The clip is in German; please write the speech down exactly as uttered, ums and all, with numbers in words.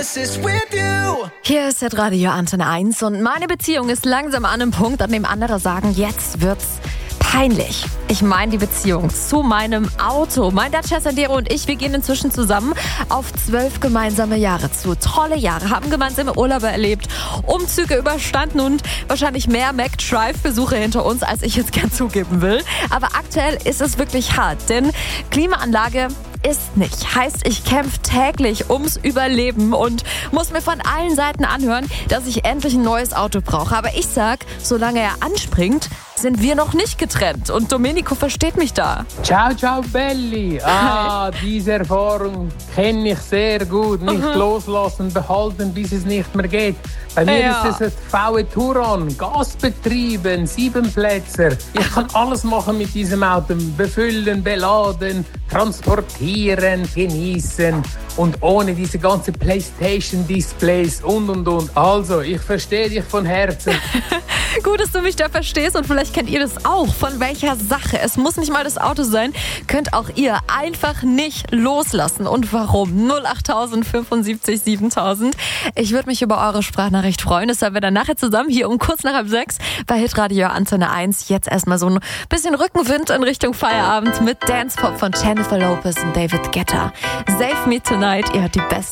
promises with you. Hier ist das Radio Antenne eins und meine Beziehung ist langsam an einem Punkt, an dem andere sagen, jetzt wird's peinlich. Ich meine die Beziehung zu meinem Auto. Mein Dacia Sandero und ich, wir gehen inzwischen zusammen auf zwölf gemeinsame Jahre zu. Tolle Jahre, haben gemeinsame Urlaube erlebt, Umzüge überstanden und wahrscheinlich mehr McDrive-Besuche hinter uns, als ich jetzt gern zugeben will. Aber aktuell ist es wirklich hart, denn Klimaanlage ist nicht. Heißt, ich kämpfe täglich ums Überleben und muss mir von allen Seiten anhören, dass ich endlich ein neues Auto brauche. Aber ich sag, solange er anspringt, sind wir noch nicht getrennt. Und Domenico versteht mich da. Ciao, ciao, Belli. Ah, diese Erfahrung kenne ich sehr gut. Nicht mhm. loslassen, behalten, bis es nicht mehr geht. Bei mir ja. ist es ein V W Touran, gasbetrieben, Siebenplätzer. Ich kann alles machen mit diesem Auto. Befüllen, beladen, transportieren, genießen. Und ohne diese ganzen Playstation-Displays und, und, und. Also, ich verstehe dich von Herzen. Gut, dass du mich da verstehst und vielleicht kennt ihr das auch. Von welcher Sache? Es muss nicht mal das Auto sein. Könnt auch ihr einfach nicht loslassen. Und warum? null acht fünfundsiebzig siebentausend. Ich würde mich über eure Sprachnachricht freuen. Das hören wir dann nachher zusammen hier um kurz nach halb sechs bei Hitradio Antenne eins. Jetzt erstmal so ein bisschen Rückenwind in Richtung Feierabend mit Dance Pop von Jennifer Lopez und David Guetta. Save Me Tonight. Ihr hört die besten